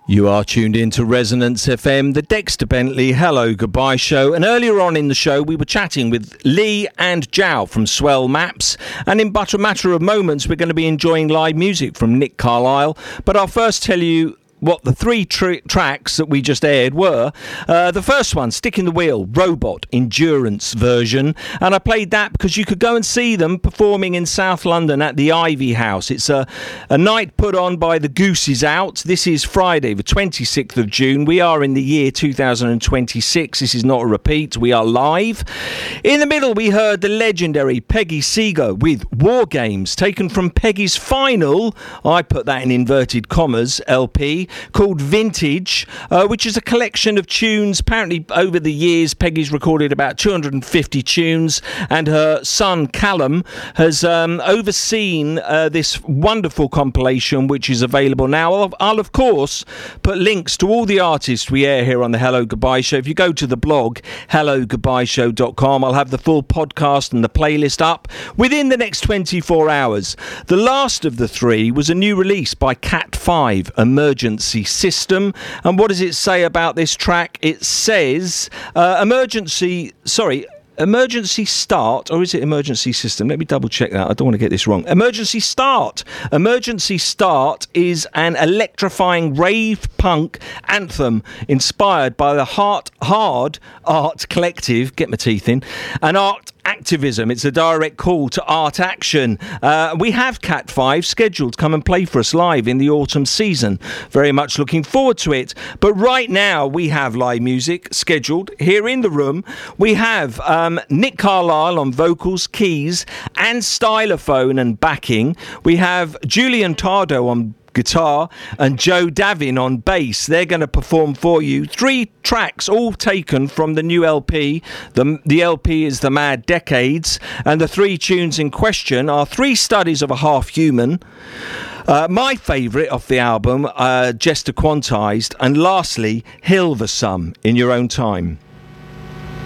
You are tuned in to Resonance FM, the Dexter Bentley Hello Goodbye show. And earlier on in the show, we were chatting with Lee and Jow from Swell Maps. And in but a matter of moments, we're going to be enjoying live music from Nick Carlisle. But I'll first tell you what the three tracks that we just aired were. The first one, Stick in the Wheel, Robot Endurance version. And I played that because you could go and see them performing in South London at the Ivy House. It's a night put on by the Goose Is Out. This is Friday, the 26th of June. We are in the year 2026. This is not a repeat. We are live. In the middle, we heard the legendary Peggy Seeger with War Games, taken from Peggy's final, I put that in inverted commas, LP, called Vintage, which is a collection of tunes. Apparently over the years Peggy's recorded about 250 tunes, and her son Callum has overseen this wonderful compilation, which is available now. I'll of course put links to all the artists we air here on the Hello Goodbye Show. If you go to the blog hellogoodbyeshow.com, I'll have the full podcast and the playlist up within the next 24 hours. The last of the three was a new release by Cat 5, Emergency System. And what does it say about this track? It says emergency start, or is it emergency system? Let me double check that. I don't want to get this wrong. Emergency start. Emergency start is an electrifying rave punk anthem inspired by the Hard Art Collective, get my teeth in, and art activism. It's a direct call to art action. We have Cat 5 scheduled to come and play for us live in the autumn season. Very much looking forward to it. But right now we have live music scheduled here in the room. We have Nick Carlisle on vocals, keys and stylophone and backing. We have Julian Tardo on guitar and Joe Davin on bass. They're going to perform for you. 3 tracks, all taken from the new LP. The LP is The Mad Decades, and the 3 tunes in question are 3 Studies of a Half Human, my favourite off the album, Jester Quantized, and lastly, Hill the Sum, In Your Own Time.